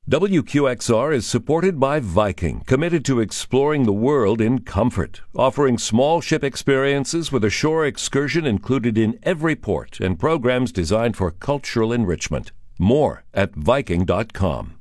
WQXR is supported by Viking, committed to exploring the world in comfort, offering small ship experiences with a shore excursion included in every port and programs designed for cultural enrichment. More at Viking.com.